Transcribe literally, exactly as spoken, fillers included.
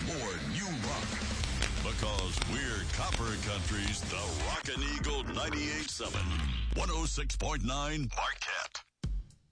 more new rock. Because we're Copper Country's The Rockin' Eagle ninety-eight point seven, one oh six point nine, Mark